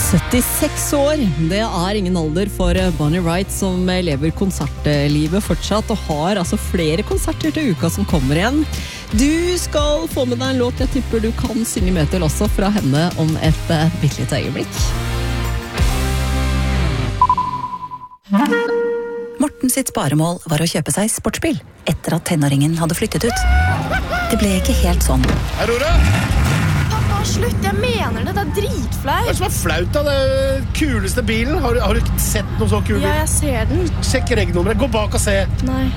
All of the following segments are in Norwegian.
76 år, det ingen alder for Bonnie Wright som lever konsertlivet fortsatt og har altså flere konserter til uka som kommer igjen. Du skal få med deg en låt jeg tipper du kan synge med til også fra henne om et bittelite øyeblikk. Morten sitt sparemål var å kjøpe seg sportsbil etter at tenåringen hadde flyttet ut. Det ble ikke helt sånn. Aurora! Slutt, jeg mener det, dritflaut. Hva som flaut da? Det kuleste bilen. Har du ikke sett noe så kul bil? Ja, jeg ser den. Sjekk regnummeret, gå bak og se. Nei.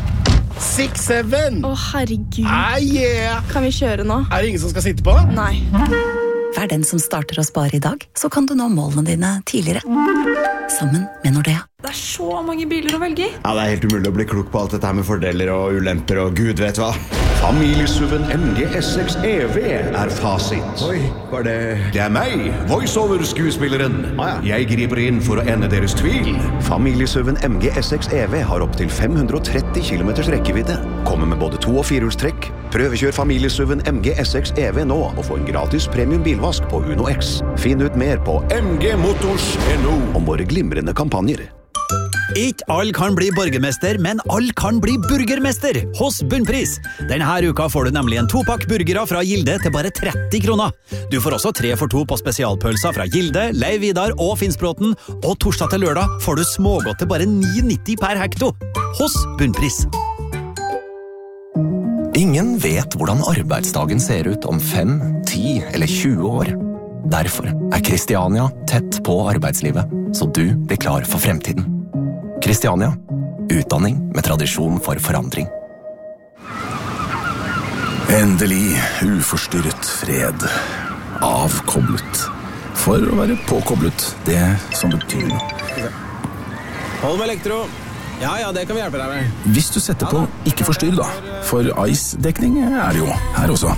6-7. Herregud. Yeah. Kan vi kjøre nå? Det ingen som skal sitte på? Nei. Vær den som starter å spare i dag, så kan du nå målene dine tidligere. Sammen med Nordea. Det så mange biler å velge i. Ja, det helt umulig å bli klok på alt dette her med fordeler og ulemper og Gud vet hva. Familiesuven MG S6 EV fasit. Oi, var det... Det meg, voiceover-skuespilleren. Jeg griper inn for å ende deres tvil. Familiesuven MG S6 EV har opp til 530 km rekkevidde. Kommer med både 2- og 4-hjulstrekk. Prøvekjør familiesuven MG S6 EV nå og få en gratis premium bilvask på Uno X. Finn ut mer på mgmotors.no om våre glimrende kampanjer. Ikke alle kan bli borgermester, men alle kan bli burgermester hos Bunnpris. Denne uka får du nemlig en 2-pakk burgere fra Gilde til bare 30 kroner. Du får også 3 for 2 på spesialpølser fra Gilde, Leiv Vidar og Finnsbråten, og torsdag til lørdag får du smågodt til bare 9,90 per hekto hos Bunnpris. Ingen vet hvordan arbeidsdagen ser ut om 5, 10 eller 20 år. Derfor Kristiania tett på arbeidslivet, så du blir klar for fremtiden. Kristiania, utdanning med tradisjon for forandring. Endelig uforstyrret fred. Avkoblet. For å være påkoblet, det som betyr noe. Hold med elektro. Ja, det kan vi hjelpe deg med. Hvis du setter på ikke forstyrr da, for ICE-dekning det jo her også.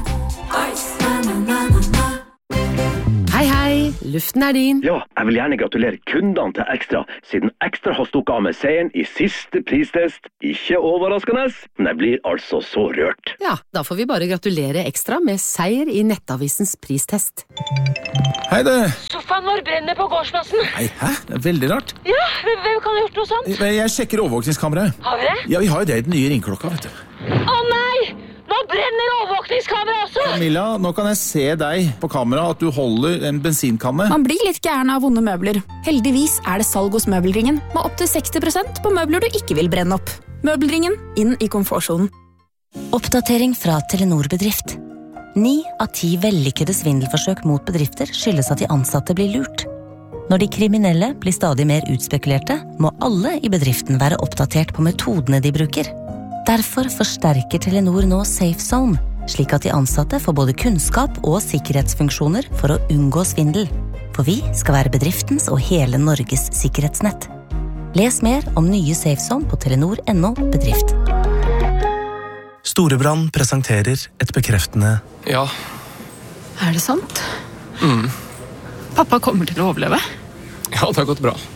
Hei, luften din. Ja, jeg vil gjerne gratulere kundene til Ekstra, siden Ekstra har stukket av med seieren i siste pristest. Ikke overraskende, men jeg blir altså så rørt. Ja, da får vi bare gratulere Ekstra med seier i Nettavisens pristest. Hei det! Sofaen vår brenner på gårdsplassen. Nei, hæ? Det veldig rart. Ja, hvem kan ha gjort noe sånt? Jeg sjekker overvåkningskameraet. Har vi det? Ja, vi har jo det i den nye ringklokka, vet du. Å nei! Nå brenner overvåkningskamera også! Camilla, nå kan jeg se deg på kamera at du holder en bensinkanne. Man blir litt gæren av vonde møbler. Heldigvis det salg hos Møbelringen, med opp til 60% på møbler du ikke vil brenne opp. Møbelringen, inn i komfortsonen. Oppdatering fra Telenor Bedrift. 9 av 10 vellykkede svindelforsøk mot bedrifter skyldes at de ansatte blir lurt. Når de kriminelle blir stadig mer utspekulerte, må alle i bedriften være oppdatert på metodene de bruker. Derfor forsterker Telenor nå Safe Zone, slik at de ansatte får både kunnskap og sikkerhetsfunksjoner for å unngå svindel. For vi skal være bedriftens og hele Norges sikkerhetsnett. Les mer om nye Safe Zone på telenor.no bedrift. Storebrand presenterer et bekreftende Ja. Det sant? Pappa kommer til å overleve. Ja, det har gått bra.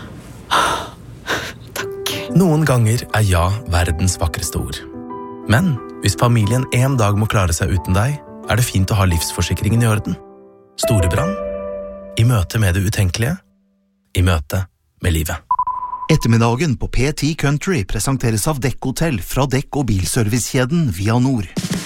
Noen ganger ja verdens vakreste ord. Men hvis familien en dag må klare seg uten deg, det fint å ha livsforsikringen i orden. Storebrand. I møte med det utenkelige. I møte med livet. Ettermiddagen på P10 Country presenteres av Dekk Hotel fra dekk- og bilservicekjeden Via Nord.